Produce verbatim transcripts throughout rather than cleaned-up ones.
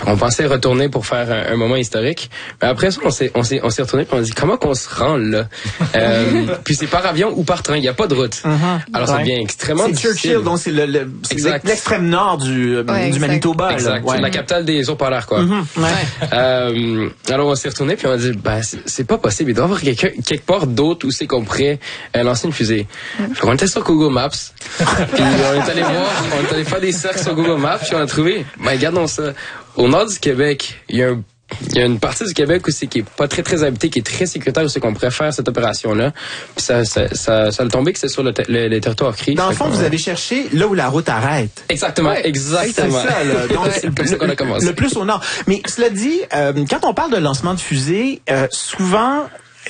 on pensait retourner pour faire un, un moment historique. Mais après ça, on s'est, on s'est, on s'est retourné puis on a dit comment qu'on se rend là. euh, puis c'est par avion ou par train. Il n'y a pas de route. Mm-hmm. Alors ouais. ça devient extrêmement c'est difficile. Churchill, donc c'est, le, le, c'est l'extrême nord du, ouais, du Manitoba. Exact. Ouais. C'est la capitale des eaux polaires, quoi. Mm-hmm. Ouais. euh, alors on s'est retourné puis on a dit, ben c'est, c'est pas possible. Il doit y avoir quelqu'un quelque part d'autre où c'est qu'on pourrait euh, lancer une fusée. Mm-hmm. On était sur Google Maps. Puis on est allé voir, on est allé faire des cercles sur Google Maps puis on a trouvé, ben regardons ça. Au nord du Québec, il y a un Il y a une partie du Québec aussi qui est pas très très habitée, qui est très sécuritaire, où c'est qu'on pourrait faire cette opération-là. Puis ça, ça, ça, ça a tombé que c'est sur le, te- le, le territoire Cree. Dans le fond, vous avez cherché là où la route arrête. Exactement, ouais, exactement. C'est ça, là. Donc, ouais, c'est comme ça qu'on a commencé. Le plus au nord. Mais cela dit, euh, quand on parle de lancement de fusée, euh, souvent,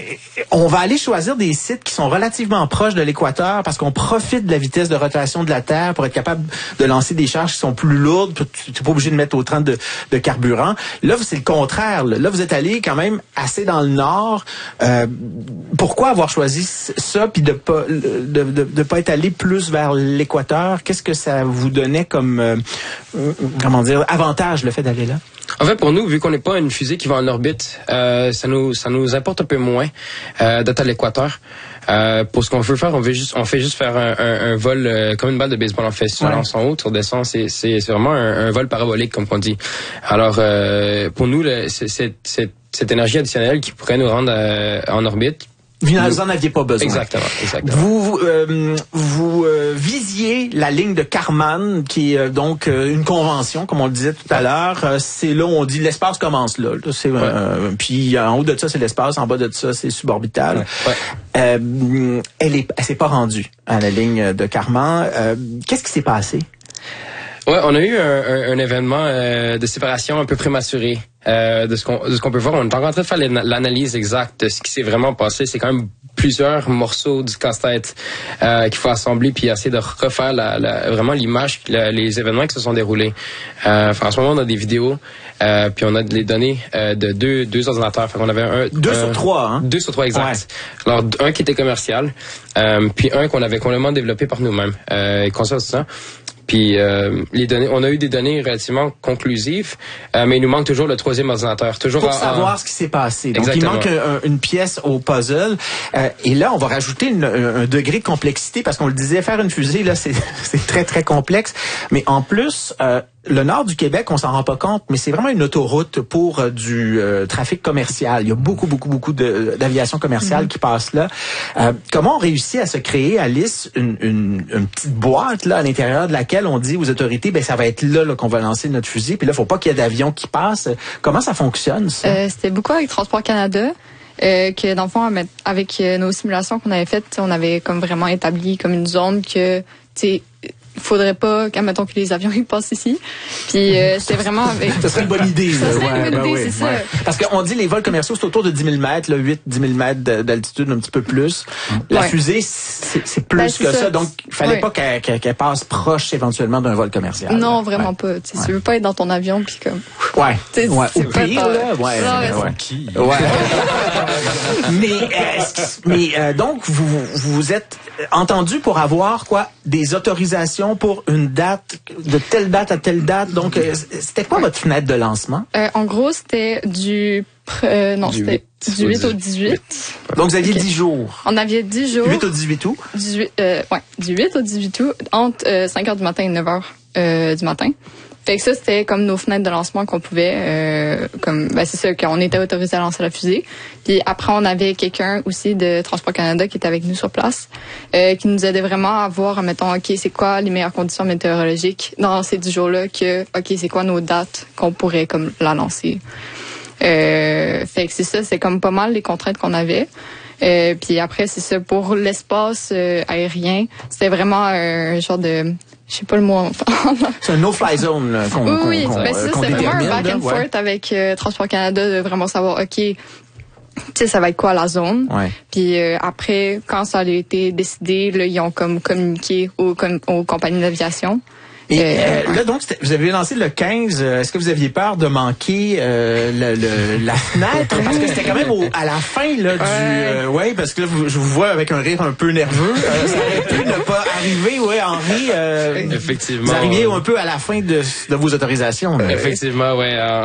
on va aller choisir des sites qui sont relativement proches de l'équateur parce qu'on profite de la vitesse de rotation de la Terre pour être capable de lancer des charges qui sont plus lourdes. Tu n'es pas obligé de mettre autant de, de carburant. Là, c'est le contraire. Là, là vous êtes allé quand même assez dans le nord. Euh, pourquoi avoir choisi ça puis de pas de, de, de pas être allé plus vers l'équateur? Qu'est-ce que ça vous donnait comme euh, comment dire avantage le fait d'aller là? En fait, pour nous, vu qu'on n'est pas une fusée qui va en orbite, euh, ça nous ça nous importe un peu moins euh, d'être à l'équateur. Euh, pour ce qu'on veut faire, on veut juste on fait juste faire un, un, un vol euh, comme une balle de baseball. On fait ça, ouais. On en haut, on descend. C'est c'est c'est vraiment un, un vol parabolique comme on dit. Alors euh, pour nous, le, c'est, c'est, c'est cette énergie additionnelle qui pourrait nous rendre euh, en orbite. Vous n'en aviez pas besoin. Exactement, exactement. Vous euh, vous euh, visiez la ligne de Kármán, qui est euh, donc euh, une convention, comme on le disait tout à l'heure. Euh, c'est là où on dit l'espace commence là. là c'est, euh, ouais. Puis en haut de ça, c'est l'espace. En bas de ça, c'est suborbital. Ouais. Ouais. Euh, elle est, elle s'est pas rendue à la ligne de Kármán. Euh, qu'est-ce qui s'est passé? Ouais, on a eu un, un, un événement euh, de séparation un peu prématuré. Euh, de ce qu'on de ce qu'on peut voir, on est en train de faire l'analyse exacte de ce qui s'est vraiment passé. C'est quand même plusieurs morceaux du casse-tête euh, qu'il faut assembler puis essayer de refaire la, la, vraiment l'image, la, les événements qui se sont déroulés. Euh, en ce moment, on a des vidéos euh, puis on a les données euh, de deux deux ordinateurs. Fait qu'on avait un deux un, sur trois, hein. Deux sur trois exact. Ouais. Alors un qui était commercial, euh, puis un qu'on avait complètement développé par nous-mêmes euh, et conscient de ça. Puis euh, les données, on a eu des données relativement conclusives, euh, mais il nous manque toujours le troisième ordinateur. Toujours pour à, savoir à... ce qui s'est passé. Donc Exactement. Il manque un, une pièce au puzzle. Euh, et là, on va rajouter une, un degré de complexité parce qu'on le disait, faire une fusée là, c'est, c'est très très complexe. Mais en plus, euh, le nord du Québec, on s'en rend pas compte, mais c'est vraiment une autoroute pour euh, du euh, trafic commercial. Il y a beaucoup, beaucoup, beaucoup de, d'aviation commerciale mm-hmm. qui passe là. Euh, comment on réussit à se créer, Alice, une, une, une petite boîte là à l'intérieur de laquelle on dit aux autorités, ben ça va être là, là qu'on va lancer notre fusée, puis là, faut pas qu'il y ait d'avions qui passent. Comment ça fonctionne, ça? Euh, c'était beaucoup avec Transport Canada. Euh, que dans le fond, avec nos simulations qu'on avait faites, on avait comme vraiment établi comme une zone que, tu sais, il faudrait pas, admettons que les avions ils passent ici. Puis euh, c'était vraiment avec... Ça serait une bonne idée. Ça serait ouais, une bonne ben idée, oui, c'est ouais. ça. Parce qu'on dit les vols commerciaux, c'est autour de dix mille mètres, là, huit à dix mille mètres d'altitude, un petit peu plus. La ouais. fusée, c'est, c'est plus ben, c'est que ça. ça. Donc, il fallait ouais. pas qu'elle, qu'elle, qu'elle passe proche éventuellement d'un vol commercial. Non, là. vraiment ouais. pas. Tu ouais. veux pas être dans ton avion, puis comme... Ouais. T'sais, ouais. C'est Au pire, pas... là. Ouais. Non, ouais. Qui? Ouais. mais, euh, mais euh, donc, vous vous êtes entendu pour avoir, quoi, des autorisations pour une date, de telle date à telle date. Donc, euh, c'était quoi votre fenêtre de lancement? Euh, en gros, c'était du... Euh, non, du c'était huit, du huit au dix-huit. Donc, vous aviez okay. dix jours. On avait dix jours. Du huit au dix-huit août? dix-huit, euh, ouais, du huit au dix-huit août, entre euh, cinq heures du matin et neuf heures euh, du matin. Fait que ça, c'était comme nos fenêtres de lancement qu'on pouvait, euh, comme, ben c'est ça, qu'on était autorisé à lancer la fusée. Puis après, on avait quelqu'un aussi de Transport Canada qui était avec nous sur place, euh, qui nous aidait vraiment à voir, mettons, OK, c'est quoi les meilleures conditions météorologiques dans ces dix jours-là, que, OK, c'est quoi nos dates qu'on pourrait, comme, la lancer. Euh, fait que c'est ça, c'est comme pas mal les contraintes qu'on avait. Euh, puis après, c'est ça, pour l'espace euh, aérien, c'était vraiment un genre de... Je sais pas le mot en c'est un no-fly zone là, qu'on, oui, qu'on, ben qu'on, ça, qu'on c'est vraiment un back là, and ouais. forth avec euh, Transport Canada de vraiment savoir, OK, tu sais, ça va être quoi la zone. Ouais. Puis euh, après, quand ça a été décidé, là, ils ont comme communiqué aux, com- aux compagnies d'aviation. Et euh, euh, là, donc, vous avez lancé le quinze. Est-ce que vous aviez peur de manquer euh, le, le, la fenêtre? Parce que c'était quand même au, à la fin là, du... Euh, oui, parce que là, vous, je vous vois avec un rire un peu nerveux. Euh, ça aurait pu ne pas arriver, oui, Henri. Euh, Effectivement. Vous arriviez un peu à la fin de, de vos autorisations. Là. Effectivement, oui.